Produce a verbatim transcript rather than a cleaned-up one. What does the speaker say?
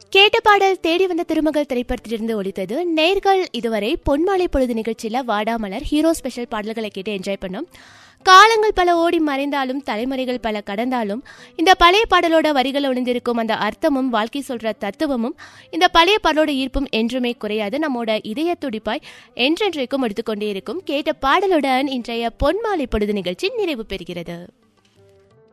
கேட்ட பாடல் தேடி வந்த திருமகள் திரைப்படத்திலிருந்து ஒலித்தது. நேர்கள் இதுவரை பொன்மாலை பொழுது நிகழ்ச்சியில வாடாமலர் ஹீரோ ஸ்பெஷல் பாடல்களை கேட்டு என்ஜாய் பண்ணோம். காலங்கள் பல ஓடி மறைந்தாலும் தலைமுறைகள் பல கடந்தாலும் இந்த பழைய பாடலோட வரிகள் ஒளிந்திருக்கும் அந்த அர்த்தமும் வாழ்க்கை சொல்ற தத்துவமும் இந்த பழைய பாடலோட ஈர்ப்பும் என்றுமே குறையாது. நம்மோட இதய துடிப்பாய் என்றென்றைக்கும் எடுத்துக்கொண்டே இருக்கும். கேட்ட பாடலுடன் இன்றைய பொன்மாலை பொழுது நிகழ்ச்சி நிறைவு பெறுகிறது.